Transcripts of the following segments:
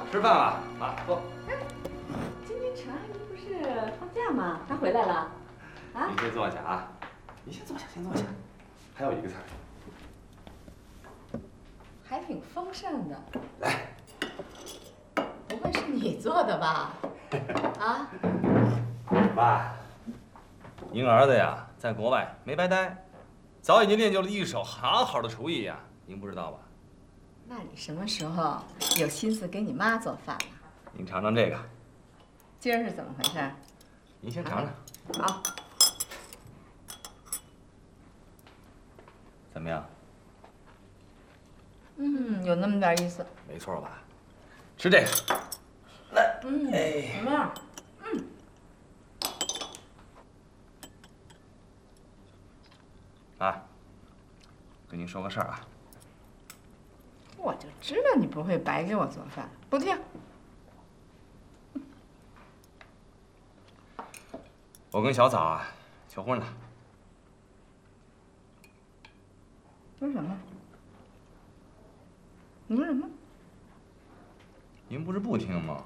吃饭了，妈，坐。 今天陈阿姨不是放假吗？她回来了。啊？ 您先坐下啊，您先坐下，先坐下。还有一个菜。 还挺丰盛的。 来。 不会是你做的吧？啊？ 妈，您儿子呀，在国外没白待，早已经练就了一手好的厨艺呀，您不知道吧？ 那你什么时候有心思给你妈做饭了？ 您尝尝这个。 今儿是怎么回事？ 您先尝尝。 好。 怎么样？ 有那么点意思。 没错吧？吃这个。来。 怎么样？ 啊，跟您说个事儿啊。 我就知道你不会白给我做饭，不听。 我跟小枣啊求婚了。 说什么？你说什么？ 您不是不听吗？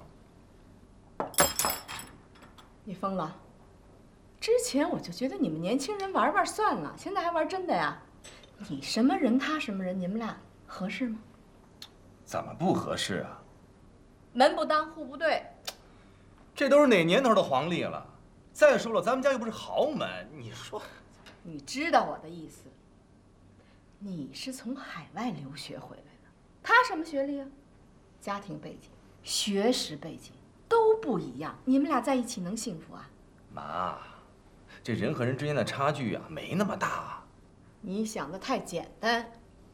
你疯了？之前我就觉得你们年轻人玩玩算了，现在还玩真的呀？你什么人，他什么人，你们俩合适吗？ 怎么不合适啊？ 门不当户不对。 这都是哪年头的黄历了？再说了，咱们家又不是豪门，你说。 你知道我的意思。你是从海外留学回来的，他什么学历啊？家庭背景、学识背景都不一样，你们俩在一起能幸福啊？ 妈，这人和人之间的差距啊，没那么大啊。 你想的太简单。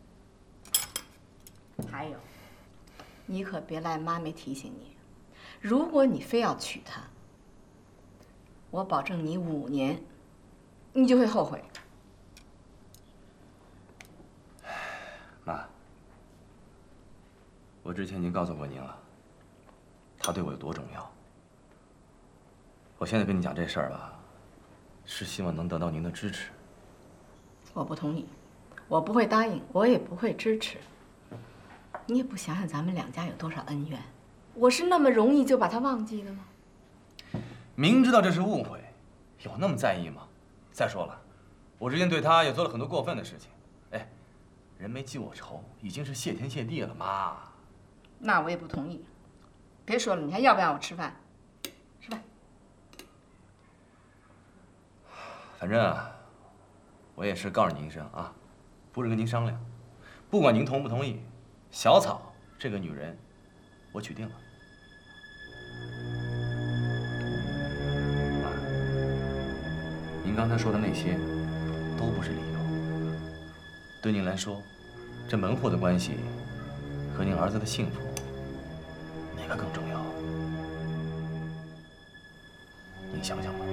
还有，你可别赖妈没提醒你，如果你非要娶她，我保证你5年，你就会后悔。 妈，我之前已经告诉过您了，他对我有多重要。我现在跟你讲这事儿吧，是希望能得到您的支持。 我不同意，我不会答应，我也不会支持。你也不想想咱们两家有多少恩怨，我是那么容易就把他忘记了吗？ 明知道这是误会，有那么在意吗？再说了，我之前对他也做了很多过分的事情。哎，人没记我仇，已经是谢天谢地了，妈。 那我也不同意。别说了，你还要不要我吃饭？吃饭。 反正啊，我也是告诉您一声啊，不是跟您商量，不管您同不同意，小草这个女人，我娶定了。妈，您刚才说的那些，都不是理由。对您来说，这门户的关系和您儿子的幸福，哪个更重要？您想想吧。